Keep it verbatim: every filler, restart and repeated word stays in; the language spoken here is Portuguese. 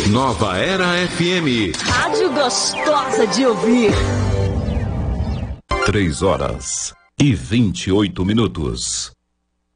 Nova Era F M. Rádio gostosa de ouvir. Três horas e vinte e oito minutos.